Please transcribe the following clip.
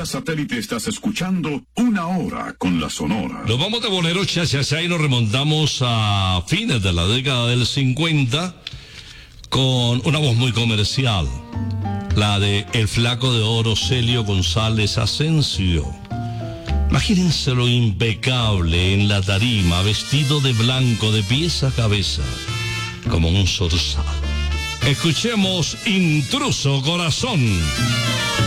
Vía satélite estás escuchando Una Hora con la Sonora. Nos vamos de bolero cha-cha-cha y nos remontamos a fines de la década del 50 con una voz muy comercial, la de el flaco de oro Celio González Asensio. Imagínense lo impecable en la tarima, vestido de blanco de pies a cabeza, como un zorzal. Escuchemos Intruso Corazón.